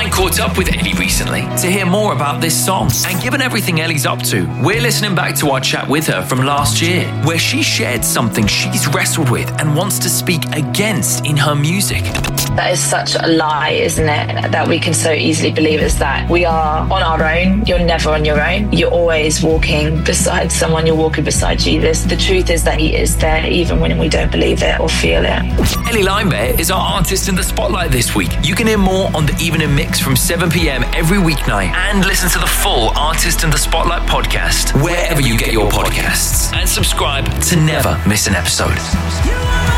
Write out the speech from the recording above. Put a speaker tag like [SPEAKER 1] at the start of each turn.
[SPEAKER 1] I caught up with Ellie recently to hear more about this song. And given everything Ellie's up to, we're listening back to our chat with her from last year, where she shared something she's wrestled with and wants to speak against in her music.
[SPEAKER 2] That is such a lie, isn't it? That we can so easily believe is that we are on our own. You're never on your own. You're always walking beside someone. You're walking beside Jesus. The truth is that he is there even when we don't believe it or feel it.
[SPEAKER 1] Ellie Limebear is our artist in the spotlight this week. You can hear more on the Evening Mix from 7 p.m. every weeknight and listen to the full Artist in the Spotlight podcast wherever you get your podcasts, and subscribe to never miss an episode.